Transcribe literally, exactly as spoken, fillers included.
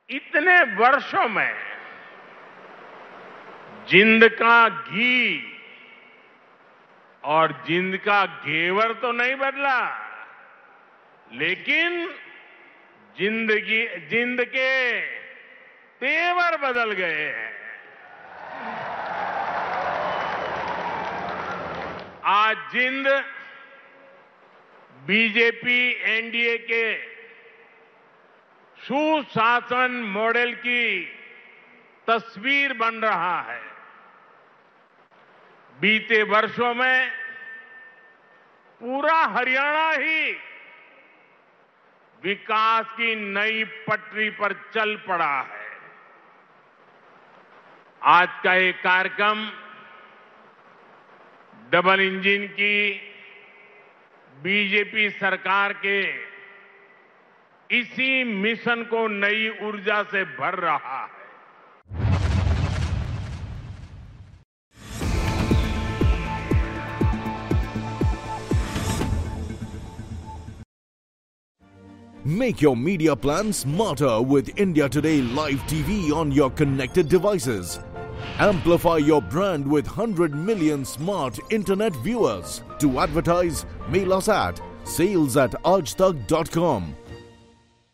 इतने वर्षों में जिंद का घी और जिंद का घेवर तो नहीं बदला, लेकिन जिंदगी जिंद के तेवर बदल गए हैं। आज जिंद बीजेपी एनडीए के सुशासन मॉडल की तस्वीर बन रहा है। बीते वर्षों में पूरा हरियाणा ही विकास की नई पटरी पर चल पड़ा है। आज का ये कार्यक्रम डबल इंजन की बीजेपी सरकार के इसी मिशन को नई ऊर्जा से भर रहा है। Make your media plan smarter with India Today Live T V on your connected devices. Amplify your brand with one hundred million smart internet viewers. To advertise, mail us at sales at aajtak dot com.